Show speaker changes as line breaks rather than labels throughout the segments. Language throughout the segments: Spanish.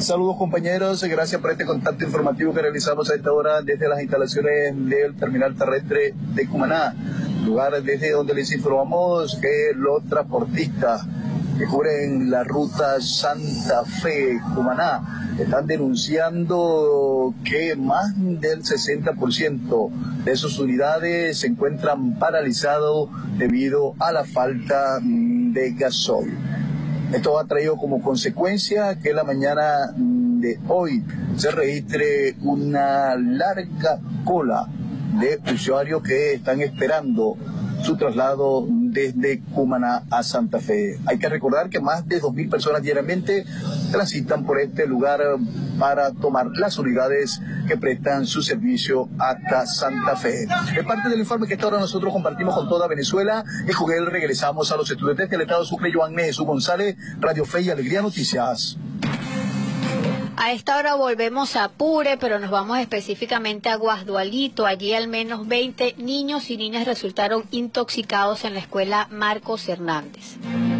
Saludos compañeros, gracias por este contacto informativo que realizamos a esta hora desde las instalaciones del terminal terrestre de Cumaná, lugar desde donde les informamos que los transportistas que cubren la ruta Santa Fe-Cumaná están denunciando que más del 60% de sus unidades se encuentran paralizados debido a la falta de gasoil. Esto ha traído como consecuencia que la mañana de hoy se registre una larga cola de usuarios que están esperando su traslado desde Cumaná a Santa Fe. Hay que recordar que más de 2.000 personas diariamente transitan por este lugar para tomar las unidades que prestan su servicio hasta Santa Fe. Es parte del informe que esta hora nosotros compartimos con toda Venezuela. Y con él regresamos a los estudios desde el Estado Sucre. Joan Jesús González, Radio Fe y Alegría Noticias.
A esta hora volvemos a Apure, pero nos vamos específicamente a Guasdualito. Allí al menos 20 niños y niñas resultaron intoxicados en la escuela Marcos Hernández.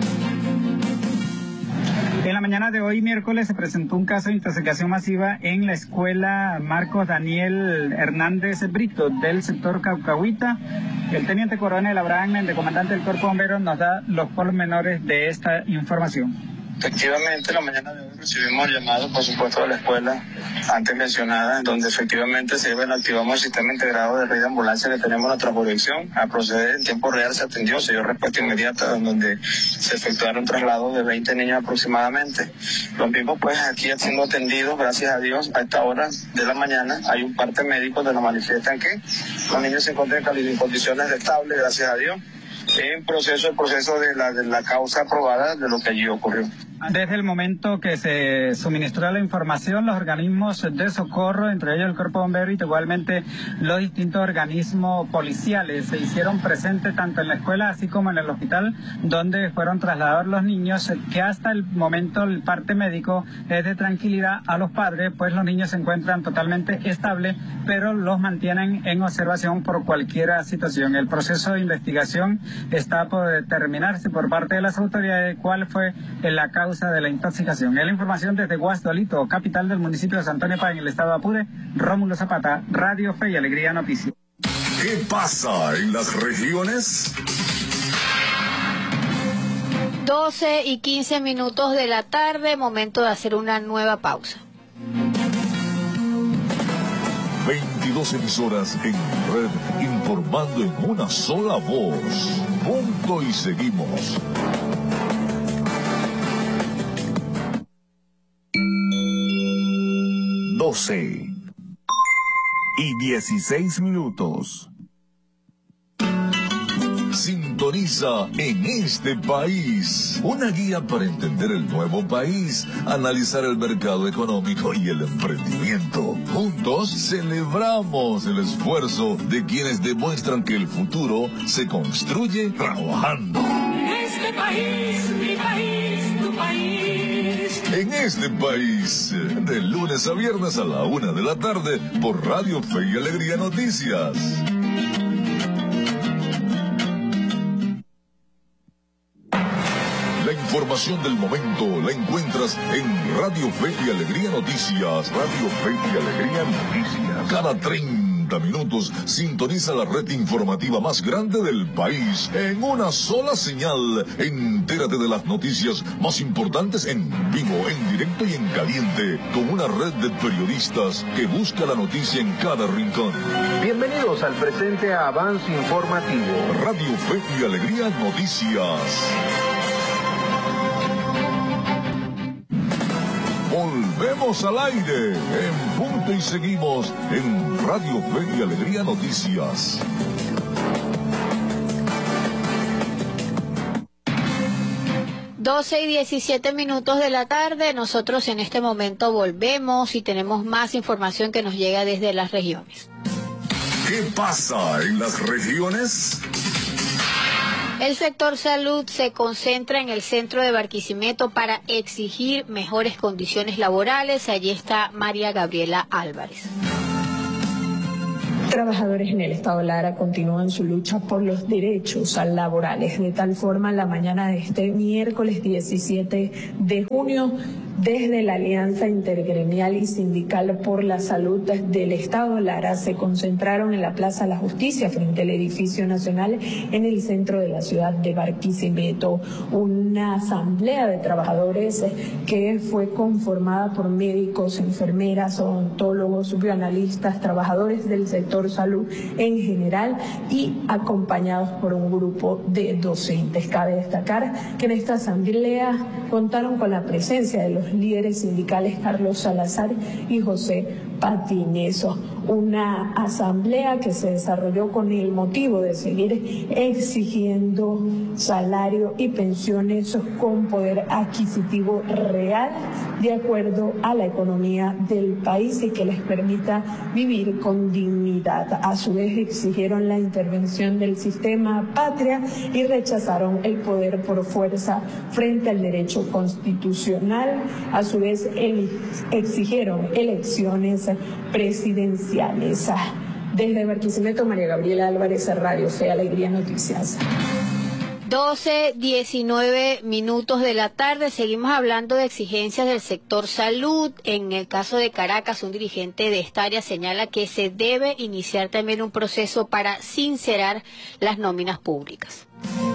En la mañana de hoy, miércoles, se presentó un caso de intoxicación masiva en la escuela Marcos Daniel Hernández Brito del sector Caucahuita. El teniente coronel Abraham Méndez, comandante del Cuerpo Bombero, nos da los pormenores de esta información.
Efectivamente, la mañana de hoy recibimos llamados, por supuesto, de la escuela antes mencionada, donde efectivamente activamos el sistema integrado de red de ambulancia que tenemos en nuestra jurisdicción. A proceder en tiempo real se atendió, se dio respuesta inmediata, donde se efectuaron traslados de 20 niños aproximadamente. Los mismos, pues, aquí siendo atendidos, gracias a Dios, a esta hora de la mañana hay un parte médico donde nos manifiestan que los niños se encuentran en condiciones estables, gracias a Dios, en el proceso de la causa aprobada de lo que allí ocurrió.
Desde el momento que se suministró la información, los organismos de socorro, entre ellos el Cuerpo Bombero y igualmente los distintos organismos policiales, se hicieron presentes tanto en la escuela así como en el hospital donde fueron trasladados los niños, que hasta el momento el parte médico es de tranquilidad a los padres, pues los niños se encuentran totalmente estables, pero los mantienen en observación por cualquier situación. El proceso de investigación está por determinarse por parte de las autoridades cuál fue la causa de la intoxicación. Es la información desde Guasdualito, capital del municipio de San Antonio Páez, en el estado de Apure. Rómulo Zapata, Radio Fe y Alegría Noticias.
¿Qué pasa en las regiones?
12:15 de la tarde, momento de hacer una nueva pausa.
22 emisoras en red, informando en una sola voz. Punto y seguimos. 12:16. Sintoniza En este País, una guía para entender el nuevo país, analizar el mercado económico y el emprendimiento. Juntos celebramos el esfuerzo de quienes demuestran que el futuro se construye trabajando.
En este país, mi país, tu país.
En este país, de lunes a viernes a la 1 de la tarde, por Radio Fe y Alegría Noticias. La información del momento la encuentras en Radio Fe y Alegría Noticias. Radio Fe y Alegría Noticias. Cada 30 minutos sintoniza la red informativa más grande del país en una sola señal. Entérate de las noticias más importantes en vivo, en directo y en caliente, con una red de periodistas que busca la noticia en cada rincón.
Bienvenidos al presente avance informativo.
Radio Fe y Alegría Noticias. Volvemos al aire en punto y seguimos en Radio Fe y Alegría Noticias.
Doce y 17 de la tarde, nosotros en este momento volvemos y tenemos más información que nos llega desde las regiones.
¿Qué pasa en las regiones?
El sector salud se concentra en el centro de Barquisimeto para exigir mejores condiciones laborales. Allí está María Gabriela Álvarez.
Trabajadores en el estado Lara continúan su lucha por los derechos laborales. De tal forma, en la mañana de este miércoles 17 de junio, desde la Alianza Intergremial y Sindical por la Salud del Estado Lara se concentraron en la Plaza La Justicia frente al Edificio Nacional en el centro de la ciudad de Barquisimeto. Una asamblea de trabajadores que fue conformada por médicos, enfermeras, odontólogos, bioanalistas, trabajadores del sector salud en general y acompañados por un grupo de docentes. Cabe destacar que en esta asamblea contaron con la presencia de los líderes sindicales Carlos Salazar y José Patineso. Una asamblea que se desarrolló con el motivo de seguir exigiendo salario y pensiones con poder adquisitivo real de acuerdo a la economía del país y que les permita vivir con dignidad. A su vez exigieron la intervención del sistema patria y rechazaron el poder por fuerza frente al derecho constitucional. A su vez exigieron elecciones presidenciales. Desde Barquisimeto, María Gabriela Álvarez, Radio Fe Alegría Noticias.
12:19 de la tarde. Seguimos hablando de exigencias del sector salud. En el caso de Caracas, un dirigente de esta área señala que se debe iniciar también un proceso para sincerar las nóminas públicas.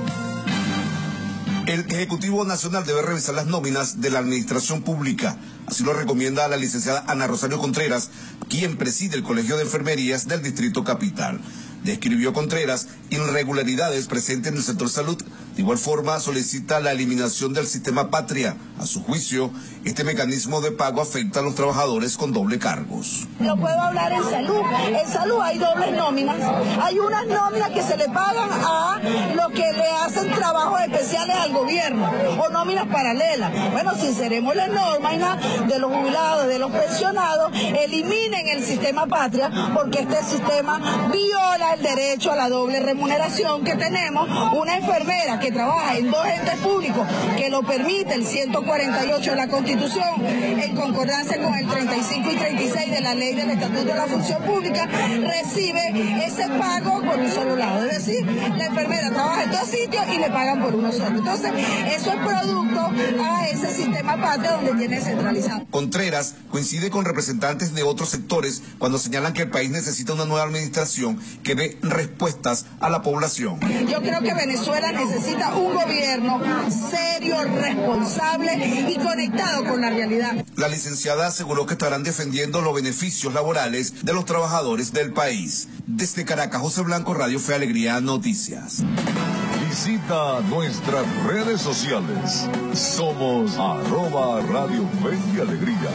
El Ejecutivo Nacional debe revisar las nóminas de la administración pública. Así lo recomienda la licenciada Ana Rosario Contreras, quien preside el Colegio de Enfermerías del Distrito Capital. Describió Contreras irregularidades presentes en el sector salud. De igual forma, solicita la eliminación del sistema patria. A su juicio, este mecanismo de pago afecta a los trabajadores con doble cargos.
Yo puedo hablar en salud. En salud hay dobles nóminas. Hay unas nóminas que se le pagan a los que le hacen trabajos especiales al gobierno o nóminas paralelas. Bueno, sinceremos las nóminas de los jubilados, de los pensionados, eliminen el sistema patria porque este sistema viola el derecho a la doble remuneración que tenemos. Una enfermera que trabaja en dos entes públicos que lo permite el 148 de la Constitución en concordancia con el 35 y 36 de la Ley del Estatuto de la Función Pública recibe ese pago por un solo lado. Es decir, la enfermera trabaja en dos sitios y le pagan por uno solo. Entonces, eso es producto a ese sistema patria donde tiene centralizado.
Contreras coincide con representantes de otros sectores cuando señalan que el país necesita una nueva administración que dé respuestas a la población.
Yo creo que Venezuela necesita un gobierno serio, responsable y conectado con la realidad.
La licenciada aseguró que estarán defendiendo los beneficios laborales de los trabajadores del país. Desde Caracas, José Blanco, Radio Fe Alegría Noticias.
Visita nuestras redes sociales. Somos @Radio Fe y Alegría.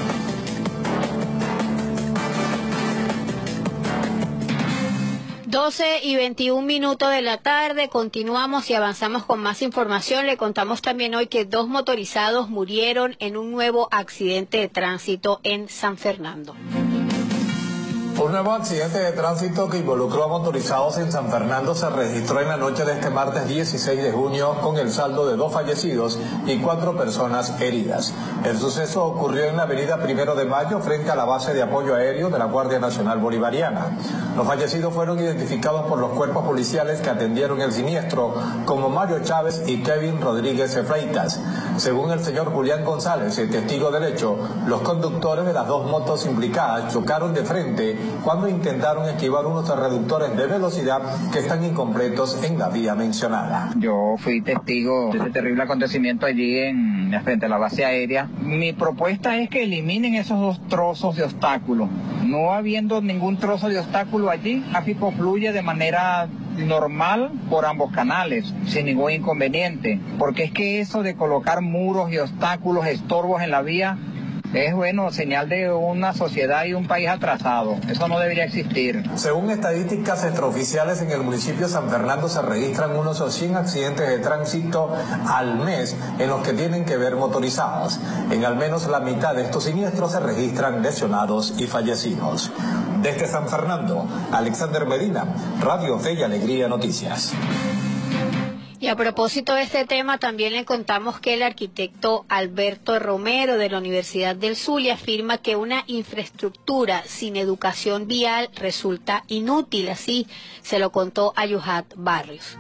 Doce y 21 de la tarde, continuamos y avanzamos con más información. Le contamos también hoy que 2 motorizados murieron en un nuevo accidente de tránsito en San Fernando.
Un nuevo accidente de tránsito que involucró a motorizados en San Fernando se registró en la noche de este martes 16 de junio con el saldo de 2 fallecidos y 4 personas heridas. El suceso ocurrió en la avenida 1 de Mayo frente a la base de apoyo aéreo de la Guardia Nacional Bolivariana. Los fallecidos fueron identificados por los cuerpos policiales que atendieron el siniestro como Mario Chávez y Kevin Rodríguez Freitas. Según el señor Julián González, el testigo del hecho, los conductores de las 2 motos implicadas chocaron de frente cuando intentaron esquivar unos reductores de velocidad que están incompletos en la vía mencionada.
Yo fui testigo de ese terrible acontecimiento allí frente a la base aérea. Mi propuesta es que eliminen esos 2 trozos de obstáculos. No habiendo ningún trozo de obstáculo allí, el tráfico fluye de manera normal por ambos canales, sin ningún inconveniente, porque es que eso de colocar muros y obstáculos, estorbos en la vía, es señal de una sociedad y un país atrasado. Eso no debería existir.
Según estadísticas extraoficiales, en el municipio de San Fernando se registran unos 100 accidentes de tránsito al mes en los que tienen que ver motorizados. En al menos la mitad de estos siniestros se registran lesionados y fallecidos. Desde San Fernando, Alexander Medina, Radio Fe y Alegría Noticias.
Y a propósito de este tema, también le contamos que el arquitecto Alberto Romero de la Universidad del Zulia afirma que una infraestructura sin educación vial resulta inútil. Así se lo contó a Yuhat Barrios.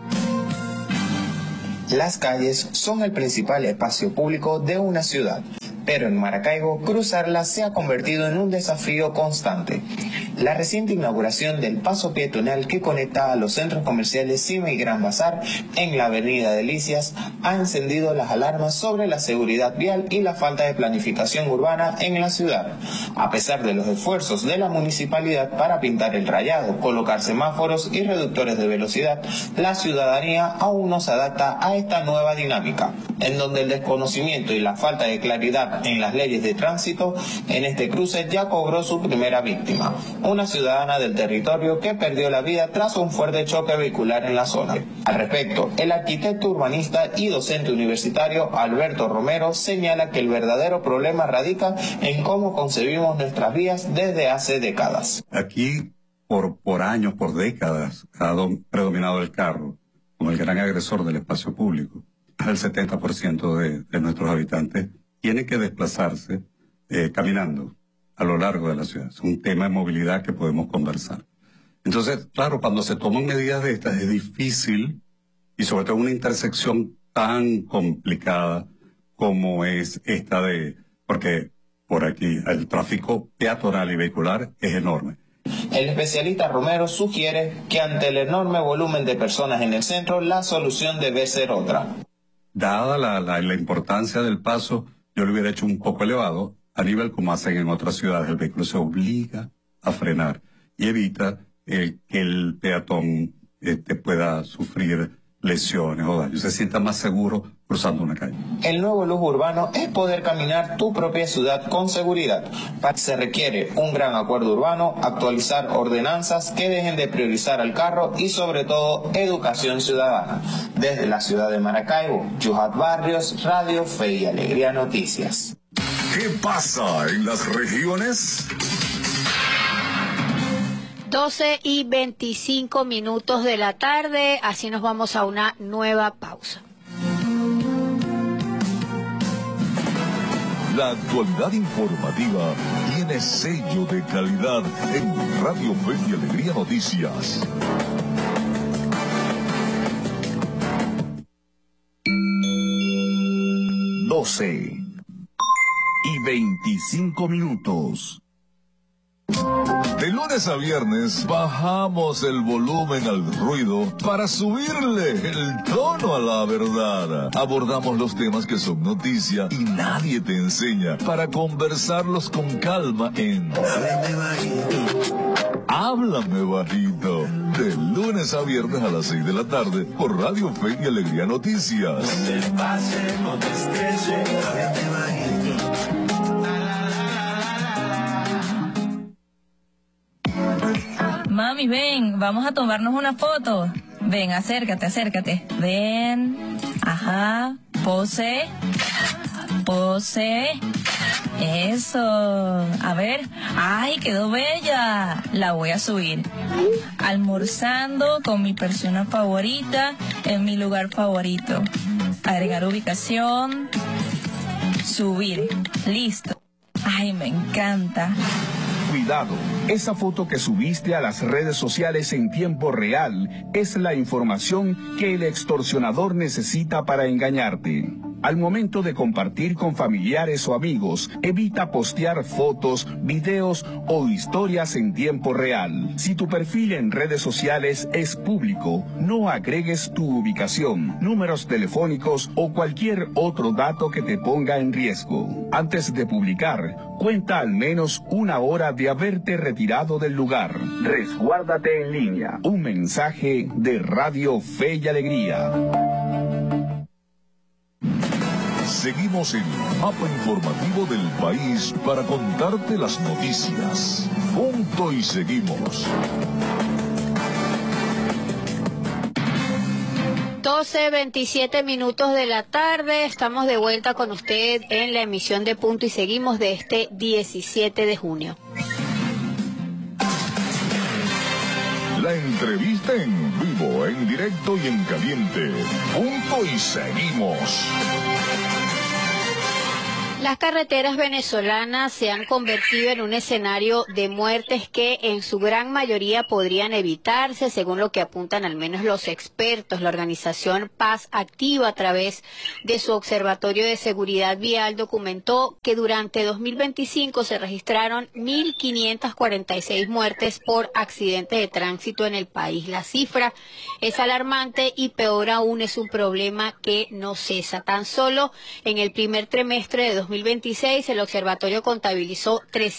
Las calles son el principal espacio público de una ciudad, pero en Maracaibo cruzarlas se ha convertido en un desafío constante. La reciente inauguración del paso peatonal que conecta a los centros comerciales Cima y Gran Bazar en la avenida Delicias ha encendido las alarmas sobre la seguridad vial y la falta de planificación urbana en la ciudad. A pesar de los esfuerzos de la municipalidad para pintar el rayado, colocar semáforos y reductores de velocidad, la ciudadanía aún no se adapta a esta nueva dinámica, en donde el desconocimiento y la falta de claridad en las leyes de tránsito en este cruce ya cobró su primera víctima, una ciudadana del territorio que perdió la vida tras un fuerte choque vehicular en la zona. Al respecto, el arquitecto urbanista y docente universitario Alberto Romero señala que el verdadero problema radica en cómo concebimos nuestras vías desde hace décadas.
Aquí, por años, por décadas, ha predominado el carro como el gran agresor del espacio público. El 70% de nuestros habitantes tienen que desplazarse caminando a lo largo de la ciudad. Es un tema de movilidad que podemos conversar. Entonces, claro, cuando se toman medidas de estas es difícil, y sobre todo una intersección tan complicada como es esta porque por aquí el tráfico peatonal y vehicular es enorme.
El especialista Romero sugiere que ante el enorme volumen de personas en el centro, la solución debe ser otra.
Dada la importancia del paso, yo lo hubiera hecho un poco elevado, a nivel como hacen en otras ciudades. El vehículo se obliga a frenar y evita que el peatón pueda sufrir lesiones o daños, se sienta más seguro cruzando una calle.
El nuevo lujo urbano es poder caminar tu propia ciudad con seguridad. Se requiere un gran acuerdo urbano, actualizar ordenanzas que dejen de priorizar al carro y sobre todo educación ciudadana. Desde la ciudad de Maracaibo, Yuhat Barrios, Radio Fe y Alegría Noticias.
¿Qué pasa en las regiones?
12:25 de la tarde, así nos vamos a una nueva pausa.
La actualidad informativa tiene sello de calidad en Radio Fe y Alegría Noticias. y 25 minutos. De lunes a viernes bajamos el volumen al ruido para subirle el tono a la verdad. Abordamos los temas que son noticia y nadie te enseña para conversarlos con calma en Háblame Bajito. De lunes a viernes a las 6 de la tarde por Radio Fe y Alegría Noticias.
Mami, ven, vamos a tomarnos una foto. Ven, acércate, acércate. Ven. Ajá. Pose. Pose. Eso. A ver. ¡Ay, quedó bella! La voy a subir. Almorzando con mi persona favorita en mi lugar favorito. Agregar ubicación. Subir. Listo. ¡Ay, me encanta!
Cuidado, esa foto que subiste a las redes sociales en tiempo real es la información que el extorsionador necesita para engañarte. Al momento de compartir con familiares o amigos, evita postear fotos, videos o historias en tiempo real. Si tu perfil en redes sociales es público, no agregues tu ubicación, números telefónicos o cualquier otro dato que te ponga en riesgo. Antes de publicar, cuenta al menos una hora de haberte retirado del lugar. Resguárdate en línea. Un mensaje de Radio Fe y Alegría.
Seguimos en el mapa informativo del país para contarte las noticias. Punto y seguimos.
12:27 de la tarde, estamos de vuelta con usted en la emisión de Punto y Seguimos de este 17 de junio.
La entrevista en vivo. vivo, en directo y en caliente. Punto y seguimos.
Las carreteras venezolanas se han convertido en un escenario de muertes que en su gran mayoría podrían evitarse, según lo que apuntan al menos los expertos. La organización Paz Activa, a través de su Observatorio de Seguridad Vial, documentó que durante 2025 se registraron 1.546 muertes por accidentes de tránsito en el país. La cifra es alarmante y peor aún es un problema que no cesa. Tan solo en el primer trimestre de 2026 el observatorio contabilizó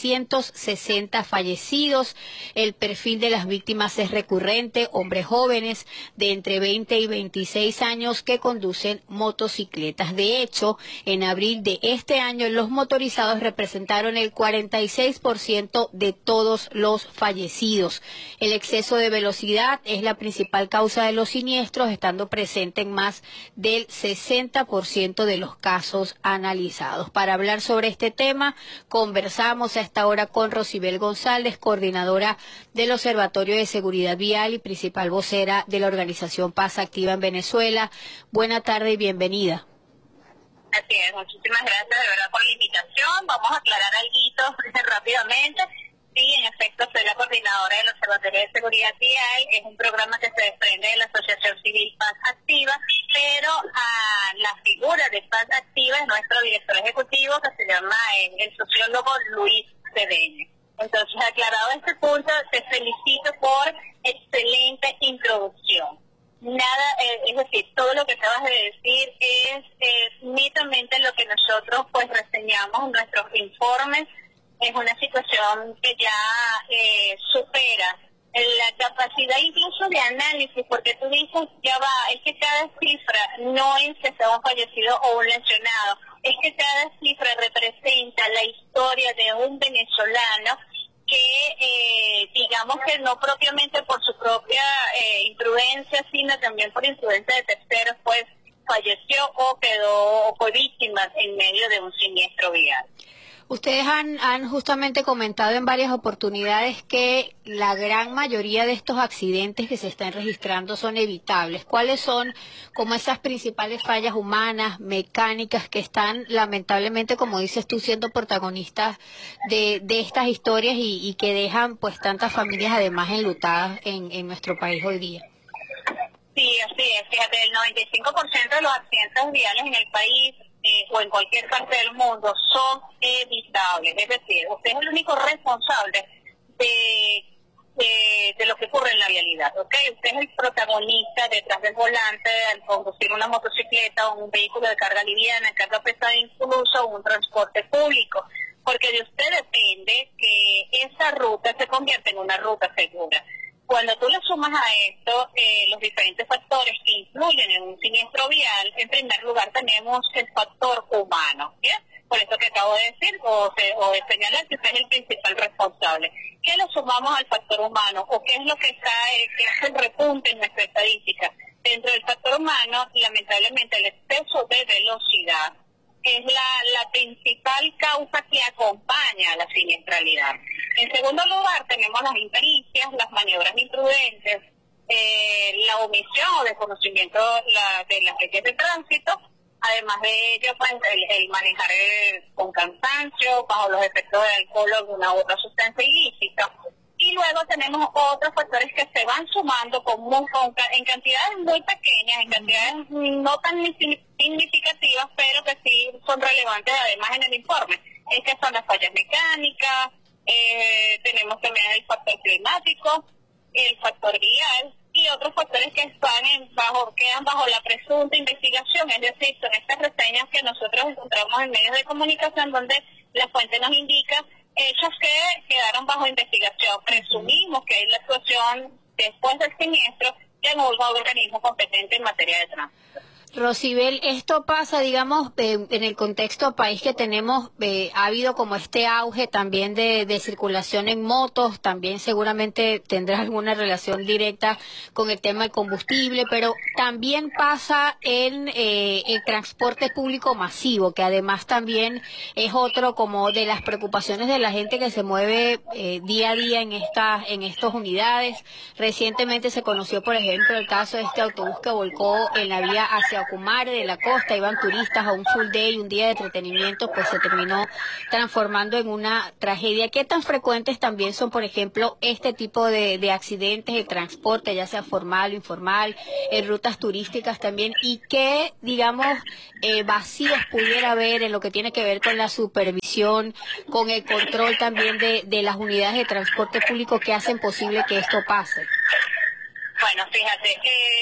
360 fallecidos. El perfil de las víctimas es recurrente, hombres jóvenes de entre 20 y 26 años que conducen motocicletas. De hecho, en abril de este año los motorizados representaron el 46% de todos los fallecidos. El exceso de velocidad es la principal causa de los siniestros, estando presente en más del 60% de los casos analizados. Para hablar sobre este tema, conversamos a esta hora con Rosibel González, coordinadora del Observatorio de Seguridad Vial y principal vocera de la organización Paz Activa en Venezuela. Buena tarde y bienvenida.
Así es, muchísimas gracias de verdad por la invitación. Vamos a aclarar algo rápidamente. Sí, en efecto, soy la coordinadora del Observatorio de Seguridad Vial. Es un programa que se desprende de la Asociación Civil Paz Activa, pero la figura de Paz Activa es nuestro director ejecutivo, que se llama el sociólogo Luis Cedeño. Entonces, aclarado este punto, te felicito por excelente introducción. Nada, es decir, todo lo que acabas de decir es netamente lo que nosotros pues reseñamos en nuestros informes. Es una situación que ya supera la capacidad incluso de análisis, porque tú dices, ya va, es que cada cifra no es que sea un fallecido o un lesionado, es que cada cifra representa la historia de un venezolano que digamos que no propiamente por su propia imprudencia, sino también por influencia de terceros, pues falleció o fue víctima en medio de un siniestro vial.
Ustedes han justamente comentado en varias oportunidades que la gran mayoría de estos accidentes que se están registrando son evitables. ¿Cuáles son como esas principales fallas humanas, mecánicas que están lamentablemente, como dices tú, siendo protagonistas de estas historias y que dejan pues tantas familias además enlutadas en nuestro país hoy día?
Sí, así es. Fíjate, el 95% de los accidentes viales en el país o en cualquier parte del mundo son evitables. Es decir, usted es el único responsable de lo que ocurre en la vialidad, ¿ok? Usted es el protagonista detrás del volante al conducir una motocicleta o un vehículo de carga liviana, carga pesada, incluso un transporte público, porque de usted depende que esa ruta se convierta en una ruta segura. Cuando tú le sumas a esto los diferentes factores que influyen en un siniestro vial, en primer lugar tenemos el factor humano, ¿bien? Por eso que acabo de decir, o de señalar que usted es el principal responsable. ¿Qué le sumamos al factor humano? ¿O qué es lo que hace el repunte en nuestra estadística? Dentro del factor humano, lamentablemente, el exceso de velocidad es la principal causa que acompaña a la siniestralidad. En segundo lugar, tenemos las impericias, las maniobras imprudentes, la omisión o desconocimiento de las leyes de tránsito. Además de ello, pues, el manejar con cansancio, bajo los efectos de alcohol o alguna otra sustancia ilícita. Y luego tenemos otros factores que se van sumando en cantidades muy pequeñas, en cantidades no tan significativas, pero que sí son relevantes además en el informe. Es que son las fallas mecánicas, tenemos también el factor climático, el factor vial y otros factores que quedan bajo la presunta investigación, es decir, son estas reseñas que nosotros encontramos en medios de comunicación donde la fuente nos indica hechos que quedaron bajo investigación. Presumimos que hay la actuación después del siniestro de un organismo competente en materia de tránsito.
Rosibel, esto pasa, digamos, en el contexto país que tenemos, ha habido como este auge también de circulación en motos, también seguramente tendrá alguna relación directa con el tema del combustible, pero también pasa en el transporte público masivo, que además también es otro como de las preocupaciones de la gente que se mueve día a día en estas unidades. Recientemente se conoció, por ejemplo, el caso de este autobús que volcó en la vía hacia Ocumare de la costa, iban turistas a un full day, un día de entretenimiento, pues se terminó transformando en una tragedia. ¿Qué tan frecuentes también son, por ejemplo, este tipo de accidentes de transporte, ya sea formal o informal, en rutas turísticas también? ¿Y qué, digamos, vacíos pudiera haber en lo que tiene que ver con la supervisión, con el control también de las unidades de transporte público que hacen posible que esto pase?
Bueno, fíjate,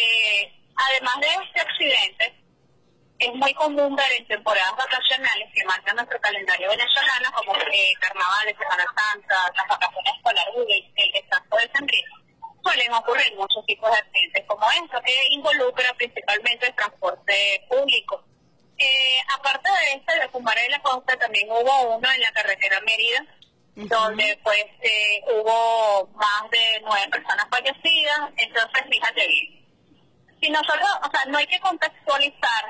además de este accidente, es muy común ver en temporadas vacacionales que marcan nuestro calendario venezolano, como carnavales, Semana Santa, las vacaciones escolares y el descanso de San Luis, suelen ocurrir muchos tipos de accidentes como esto, que involucra principalmente el transporte público. Aparte de este de Ocumare de la Costa, también hubo uno en la carretera Mérida, donde pues hubo más de 9 personas fallecidas. Entonces fíjate bien, si nosotros, o sea, no hay que contextualizar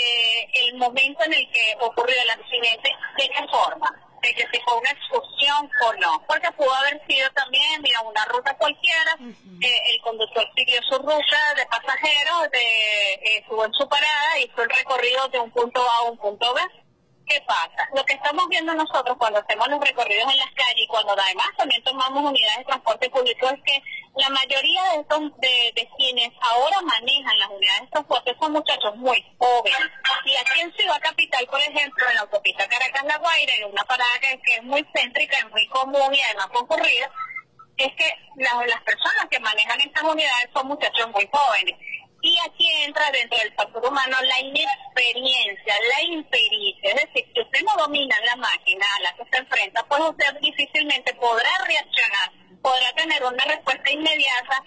el momento en el que ocurrió el accidente, de qué forma, de que si fue una excursión o no, porque pudo haber sido también, mira, una ruta cualquiera, el conductor siguió su ruta de pasajeros, estuvo en su parada, hizo el recorrido de un punto A a un punto B. ¿Qué pasa? Lo que estamos viendo nosotros cuando hacemos los recorridos en las calles y cuando además también tomamos unidades de transporte público es que la mayoría de quienes ahora manejan las unidades de transporte son muchachos muy jóvenes. Y aquí en Ciudad Capital, por ejemplo, en la autopista Caracas-La Guaira, en una parada que es muy céntrica, es muy común y además concurrida, es que las personas que manejan estas unidades son muchachos muy jóvenes. Y aquí entra dentro del factor humano la inexperiencia, la impericia. Es decir, si usted no domina la máquina a la que se enfrenta, pues usted difícilmente podrá reaccionar, podrá tener una respuesta inmediata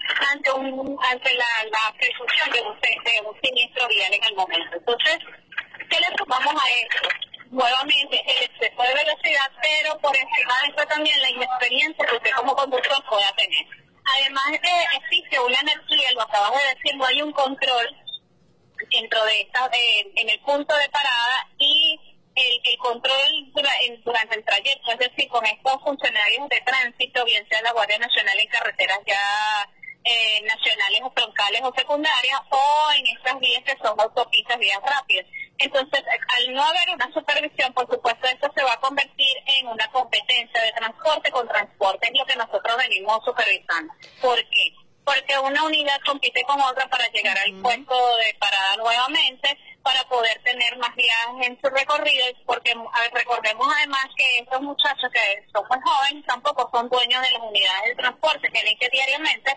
ante la presunción de un siniestro vial en el momento. Entonces, ¿qué le sumamos a esto? Nuevamente, el exceso de velocidad, pero por encima de esto también la inexperiencia que usted como conductor pueda tener. Además existe una energía, lo acabas de decir, no hay un control dentro de en el punto de parada y el control durante el trayecto, es decir, con estos funcionarios de tránsito, bien sea la Guardia Nacional en carreteras ya nacionales o troncales o secundarias, o en estas vías que son autopistas, vías rápidas. Entonces, al no haber una supervisión, por supuesto, esto se va a convertir en una competencia de transporte con transporte, es lo que nosotros venimos supervisando. ¿Por qué? Porque una unidad compite con otra para llegar al puesto de parada nuevamente, para poder tener más viajes en su recorrido, porque recordemos además que estos muchachos que son muy jóvenes tampoco son dueños de las unidades de transporte, tienen que diariamente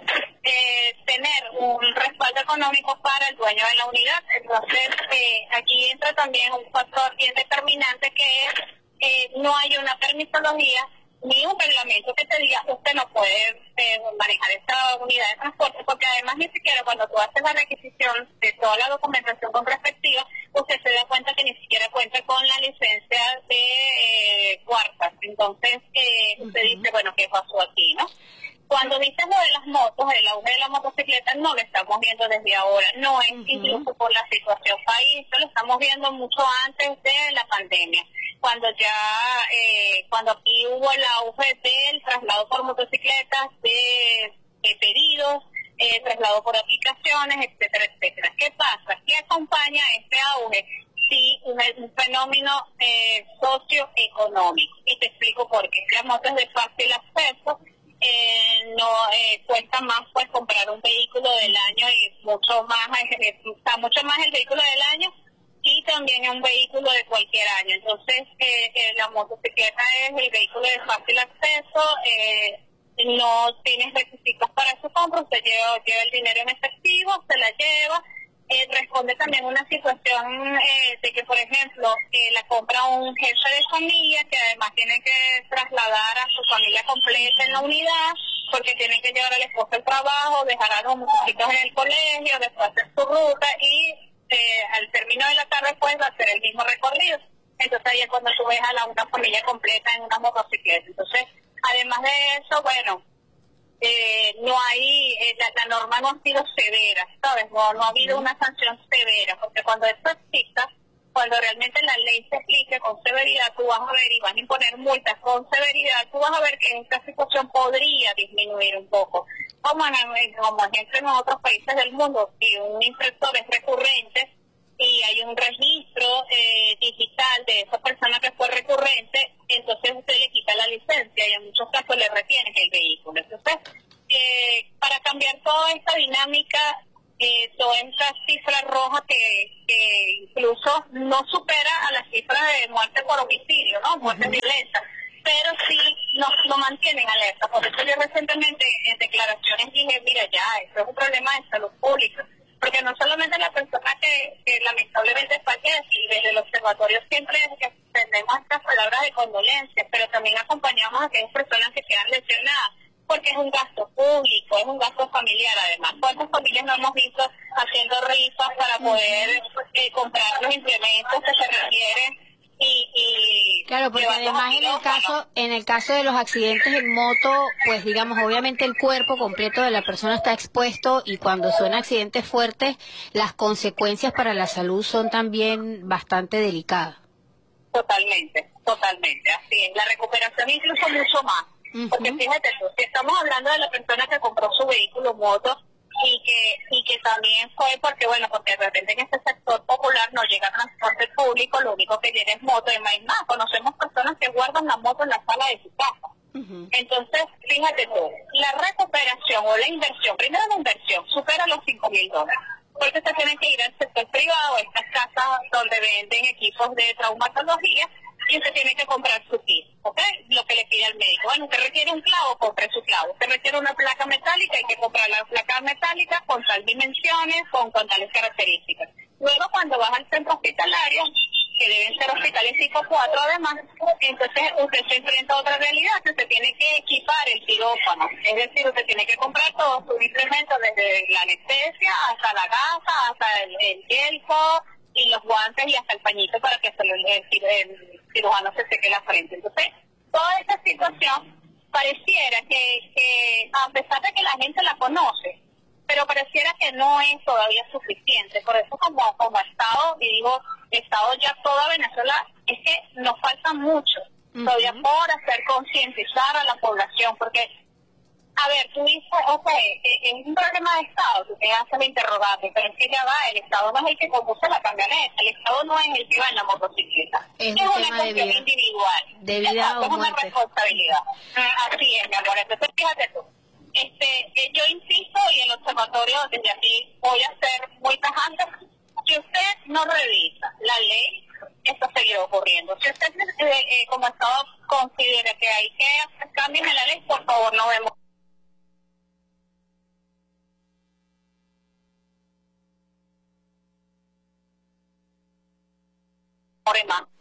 tener un respaldo económico para el dueño de la unidad. Entonces aquí entra también un factor bien determinante que es no hay una permisología ni un reglamento que te diga usted no puede manejar esta unidad de transporte, porque además ni siquiera cuando tú haces la requisición de toda la documentación con respectiva, usted se da cuenta que ni siquiera cuenta con la licencia de cuartas. Entonces usted dice, bueno, ¿qué pasó aquí, no? Cuando dices lo de las motos, el auge de la motocicleta, no lo estamos viendo desde ahora, no es incluso por la situación país, lo estamos viendo mucho antes de la pandemia, cuando aquí hubo el auge del traslado por motocicletas, de pedidos, traslado por aplicaciones, etcétera, etcétera. ¿Qué pasa? ¿Qué acompaña este auge? Sí, un fenómeno socioeconómico, y te explico por qué. Las motos de fácil acceso, cuesta más pues comprar un vehículo del año y mucho más el vehículo del año y también un vehículo de cualquier año. Entonces la motocicleta es el vehículo de fácil acceso, no tienes requisitos para su compra, usted lleva el dinero en efectivo, se la lleva. Responde también a una situación de que, por ejemplo, la compra un jefe de familia que además tiene que trasladar a su familia completa en la unidad, porque tiene que llevar al esposo al trabajo, dejar a los muchachitos en el colegio, después hacer su ruta y al término de la tarde pues va a ser el mismo recorrido. Entonces ahí es cuando tú ves a una familia completa en una motocicleta. Entonces, además de eso, bueno, no hay, la norma no ha sido severa, ¿sabes? No ha habido una sanción severa, porque cuando esto exista, cuando realmente la ley se aplique con severidad, tú vas a ver y van a imponer multas con severidad, tú vas a ver que esta situación podría disminuir un poco. Como ejemplo en otros países del mundo, si un infractor es recurrente y hay un registro digital de esa persona que fue recurrente, entonces usted le quita la licencia y en muchos casos le retiene el vehículo. Entonces, para cambiar toda esta dinámica, toda esta cifra roja que incluso no supera a la cifra de muerte por homicidio, ¿no? Muerte violenta, pero sí nos mantienen alerta. Por eso yo recientemente en declaraciones dije, mira, ya, esto es un problema de salud pública, porque no solamente la persona que lamentablemente fallece, y desde el observatorio siempre tenemos estas palabras de condolencia, pero también acompañamos a aquellas personas que quedan lesionadas, porque es un gasto público, es un gasto familiar además. ¿Cuántas familias no hemos visto haciendo rifas para poder comprar los implementos que se requieren?
Claro, porque además en el caso de los accidentes en moto, pues digamos, obviamente el cuerpo completo de la persona está expuesto, y cuando son accidentes fuertes, las consecuencias para la salud son también bastante delicadas.
Totalmente, así es. La recuperación incluso mucho más. Porque fíjate tú, si estamos hablando de la persona que compró su vehículo moto y que también fue porque de repente en este sector popular no llega transporte público, lo único que llega es moto, y más, conocemos personas que guardan la moto en la sala de su casa. Entonces, fíjate tú, la recuperación o la inversión, primero la inversión, supera los $5,000. Porque se tienen que ir al sector privado, estas casas donde venden equipos de traumatología, y usted tiene que comprar su kit, ¿ok? Lo que le pide al médico. Bueno, usted requiere un clavo, compre su clavo. Usted requiere una placa metálica, hay que comprar la placa metálica con tal dimensiones, con tales características. Luego, cuando vas al centro hospitalario, que deben ser hospitales tipo 4 además, entonces usted se enfrenta a otra realidad, que usted tiene que equipar el quirófano. Es decir, usted tiene que comprar todos sus implementos, desde la anestesia hasta la gasa, hasta el yelco, y los guantes y hasta el pañito para que el cirujano se seque la frente. Entonces, toda esta situación pareciera que a pesar de que la gente la conoce, pero pareciera que no es todavía suficiente. Por eso como Estado, y digo Estado ya toda Venezuela, es que nos falta mucho todavía por hacer concientizar a la población, porque a ver, tú dices, es un problema de Estado, tú te haces el interrogante, pero es que ya va, el Estado no es el que conduce la camioneta, el Estado no es el que va en la motocicleta, es una cuestión individual, es una responsabilidad. Así es, mi amor. Entonces fíjate tú, yo insisto, y el observatorio desde aquí voy a ser muy tajante, si usted no revisa la ley, esto seguirá ocurriendo. Si usted como Estado considera que hay que hacer cambios en la ley, por favor no vemos más.